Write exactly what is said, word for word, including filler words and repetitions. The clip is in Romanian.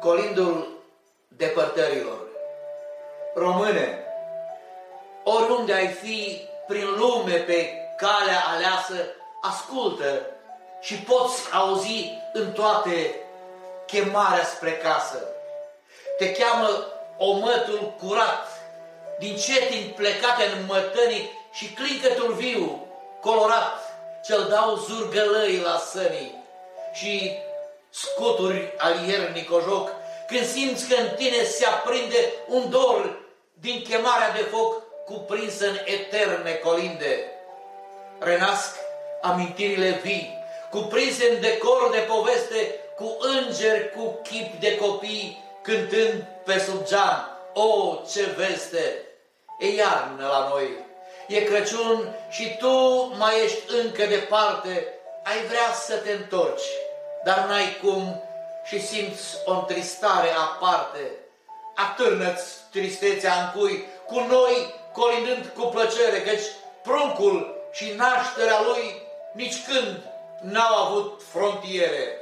colindul depărtărilor. Române, oriunde ai fi prin lume pe calea aleasă, ascultă și poți auzi în toate chemarea spre casă. Te cheamă omătul curat, din cetini plecate în mătănii și clincătul viu, colorat, ce-l dau zurgălăii la sănii și scuturi al iernii cojoc, când simți că în tine se aprinde un dor din chemarea de foc cuprinsă în eterne colinde. Renasc amintirile vii, cuprinse în decor de poveste, cu îngeri, cu chip de copii, cântând pe sub geam, o, ce veste! E iarnă la noi, e Crăciun și tu mai ești încă departe, ai vrea să te întorci, dar n-ai cum și simți o întristare aparte. Atârnă-ți tristețea în cui, cu noi colindând cu plăcere, căci pruncul și nașterea lui nici când n-au avut frontiere.